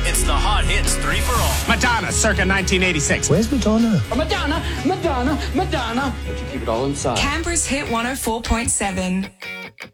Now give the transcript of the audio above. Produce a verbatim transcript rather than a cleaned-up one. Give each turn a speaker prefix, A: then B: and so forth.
A: It's the Hot Hits three for all.
B: Madonna, circa nineteen eighty-six.
C: Where's Madonna?
D: Madonna, Madonna, Madonna. But you keep it all inside.
E: Canberra's Hit one oh four point seven.